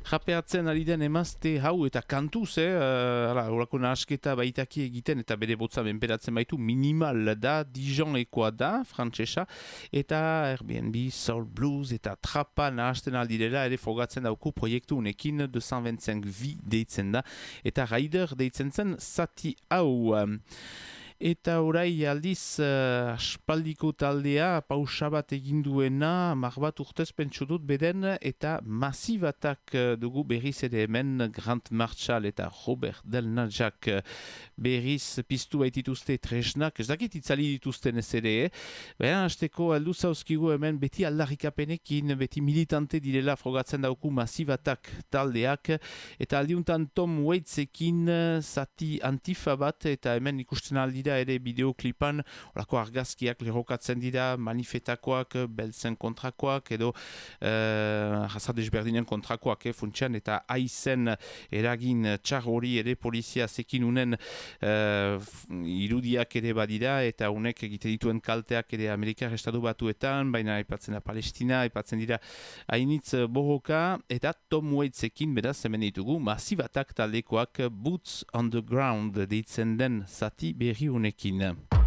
rapeatzen ari den emazte hau eta kantuz, horako nahasketa baitaki egiten eta bere botza benperatzen baitu minimal da, Dijonekoa da, frantsesa, eta Airbnb, Soul Blues eta Trapa nahasten aldirela ere frogatzen dauku proiektu unekin 225 V deitzen da, eta Raider deitzen zen zati hau. Eta orai aldiz aspaldiko taldea pausa bat egin duena, marbat urtez pentsu dut beden, eta masibatak dugu berriz ere hemen Grant Marshall eta Robert Delnajak berriz piztu baitituzte tresnak, ez dakit itzali dituzten ez ere, baina hasteko aldu zauzkigu hemen beti aldarrikapenekin, beti militante direla frogatzen dauku masibatak taldeak, eta aldiuntan Tom Waitsekin zati antifa bat, eta hemen ikusten aldira ere bideoklipan, orako argazkiak lerrokatzen dira, manifetakoak, beltzen kontrakoak, edo jasa desberdinen kontrakoak, funtsian, eta aizen eragin txar hori ere polizia zekin unen irudiak ere badira, eta unek egite dituen kalteak ere Amerikar Estatu Batuetan, baina aipatzen da Palestina, aipatzen dira hainitz borroka, eta Tom Waitsekin, beraz, hemen ditugu, masibatak taldekoak Boots on the Ground deitzen den zati berri unekin.